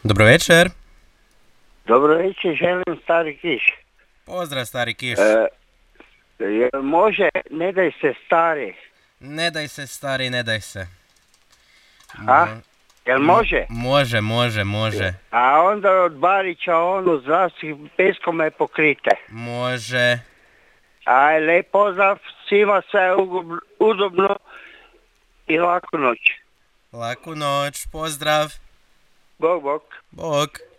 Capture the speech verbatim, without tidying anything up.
Dobro večer. Dobro večer, želim Stari Kiš. Pozdrav Stari Kiš. E, jel može, ne daj se stari. Ne daj se stari, ne daj se. A? Jel može? Može, može, može. A onda od Barića onu zdravstvih peskom me pokrite. Može. Aj, lep pozdrav, svima sve udobno i laku noć. Laku noć, pozdrav. Bog, bog. Bog.